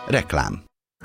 Reklám.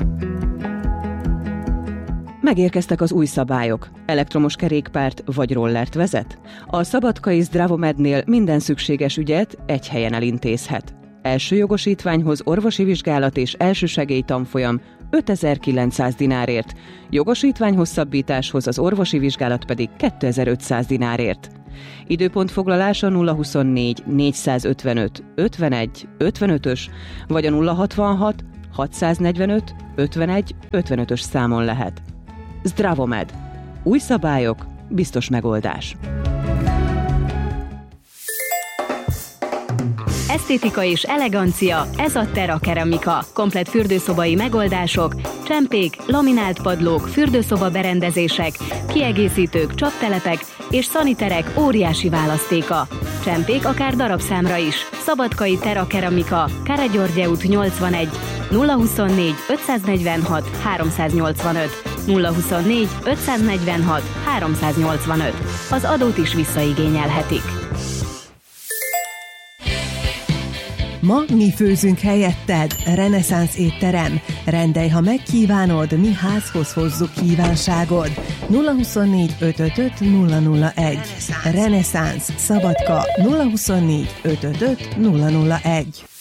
Megérkeztek az új szabályok. Elektromos kerékpárt vagy rollert vezet? A Szabadkai Zdravomednél minden szükséges ügyet egy helyen elintézhet. Első jogosítványhoz orvosi vizsgálat és elsősegély tanfolyam 5900 dinárért, jogosítvány hosszabbításhoz az orvosi vizsgálat pedig 2500 dinárért. Időpontfoglalása 024 455 51 55-ös vagy a 066 645 51 55-ös számon lehet. Zdravomed. Új szabályok, biztos megoldás. Esztétika és elegancia, ez a Terra Keramika. Komplett fürdőszobai megoldások, csempék, laminált padlók, fürdőszoba berendezések, kiegészítők, csaptelepek és szaniterek óriási választéka. Csempék akár darabszámra is. Szabadkai Terra Keramika, Káragyorgye út 81, 024 546 385, 024 546 385. Az adót is visszaigényelhetik. Ma mi főzünk helyetted, Reneszánsz étterem. Rendelj, ha megkívánod, mi házhoz hozzuk kívánságod. 024 555 001. Reneszánsz, Szabadka, 024 555 001.